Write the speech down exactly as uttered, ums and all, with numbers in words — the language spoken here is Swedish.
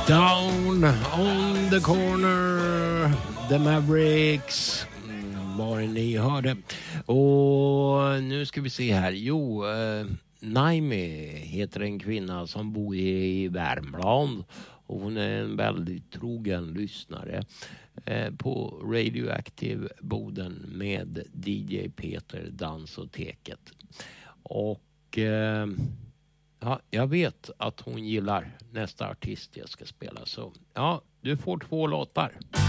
Down on the corner, The Mavericks, mm, var ni hörde. Och nu ska vi se här. Jo, eh, Naimi heter en kvinna som bor i Värmland. Och hon är en väldigt trogen lyssnare eh, på Radioactive Boden med D J Peter Dansoteket. Och eh, ja, jag vet att hon gillar nästa artist jag ska spela. Så ja, du får två låtar.